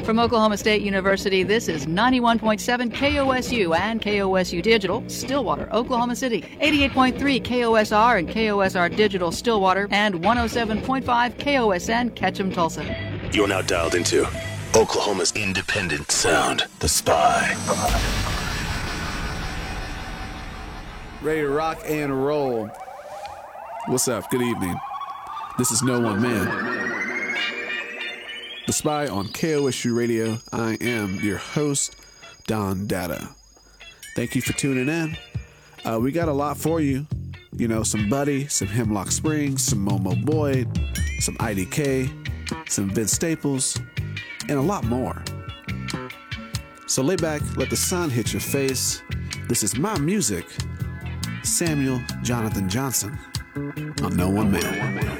From Oklahoma State University, this is 91.7 KOSU and KOSU Digital, Stillwater, Oklahoma City, 88.3 KOSR and KOSR Digital, Stillwater, and 107.5 KOSN, Ketchum, Tulsa. You're now dialed into Oklahoma's independent sound, The Spy. Ready to rock and roll. What's up? Good evening. This is No One Man, The Spy on KOSU Radio. I am your host, Don Data. Thank you for tuning in. We got a lot for you. You know, some Buddy, some Hemlock Springs, some Momo Boyd, some IDK, some Vince Staples, and a lot more. So lay back, let the sun hit your face. This is my music, Samuel Jonathan Johnson on No One Man.